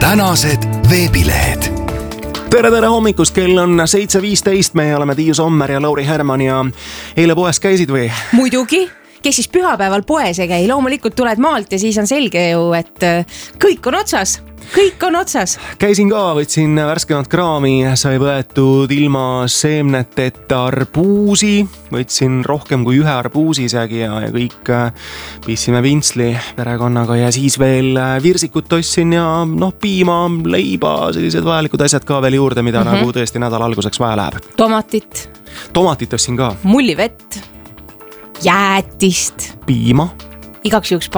tänased veebilehed. Tere hommikust, kell on 7.15, me oleme Tiiu Sommer ja Lauri Herman ja eile poes käisid või? Muidugi, kes siis pühapäeval poes ei käi, loomulikult tuled maalt ja siis on selge ju, et kõik on otsas. Käisin ka, võtsin värskemat kraami, sai võetud ilma seemneteta arbuusi, võtsin rohkem kui ühe arbuusi isegi ja kõik pissime vintsli perekonnaga ja siis veel virsikut ostsin ja piima, leiba, sellised vajalikud asjad ka veel juurde, mida nagu tõesti nädala alguseks vaja läheb. Tomatit ostsin ka. Mullivett, jäätist, piima. igaks juhuks